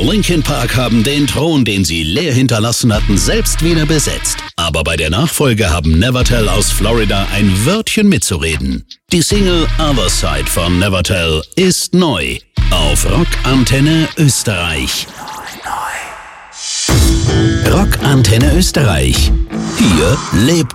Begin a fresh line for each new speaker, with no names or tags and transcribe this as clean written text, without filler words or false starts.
Linkin Park haben den Thron, den sie leer hinterlassen hatten, selbst wieder besetzt. Aber bei der Nachfolge haben Nevertell aus Florida ein Wörtchen mitzureden. Die Single Other Side von Nevertell ist neu auf Rockantenne Österreich. Rockantenne Österreich. Hier lebt